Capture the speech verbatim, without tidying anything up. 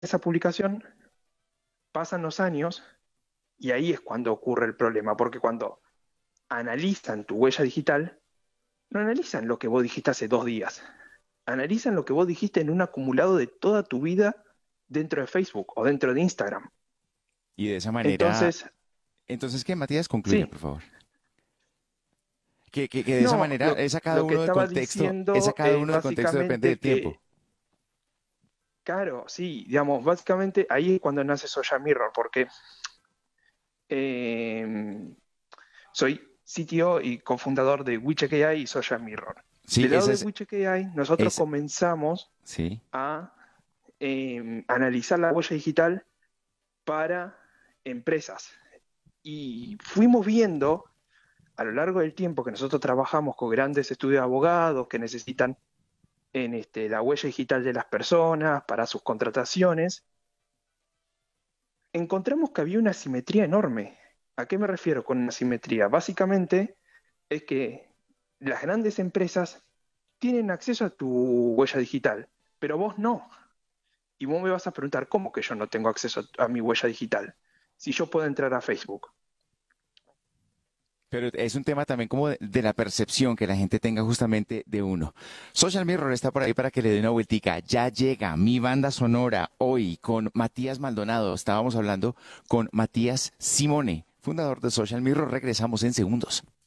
esa publicación, pasan los años y ahí es cuando ocurre el problema, porque cuando analizan tu huella digital, no analizan lo que vos dijiste hace dos días, analizan lo que vos dijiste en un acumulado de toda tu vida dentro de Facebook o dentro de Instagram. Y de esa manera, Entonces, entonces que Matías concluya, sí, por favor. Que, que, que de esa no, manera lo, es sacado lo que uno de estaba contexto, es diciendo sacado es uno de contexto depende del básicamente tiempo. que, claro, sí, digamos, básicamente ahí es cuando nace Social Mirror, porque eh, soy C T O y cofundador de WeCheck A I y Social Mirror. Sí, Del lado esa de es, WeCheck A I, nosotros es, comenzamos sí. a eh, analizar la huella digital para empresas y fuimos viendo a lo largo del tiempo que nosotros trabajamos con grandes estudios de abogados que necesitan en este, la huella digital de las personas para sus contrataciones, encontramos que había una simetría enorme. ¿A qué me refiero con una simetría? Básicamente es que las grandes empresas tienen acceso a tu huella digital, pero vos no. Y vos me vas a preguntar, ¿cómo que yo no tengo acceso a, a mi huella digital? Si yo puedo entrar a Facebook. Pero es un tema también como de, de la percepción que la gente tenga justamente de uno. Social Mirror está por ahí para que le dé una vueltica. Ya llega mi banda sonora hoy con Matías Maldonado. Estábamos hablando con Matías Simone, fundador de Social Mirror. Regresamos en segundos.